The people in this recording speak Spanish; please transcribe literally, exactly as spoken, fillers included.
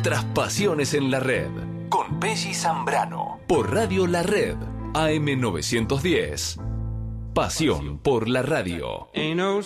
Otras pasiones en la red. Con Pelli Zambrano. Por Radio La Red. A M novecientos diez. Pasión por la radio.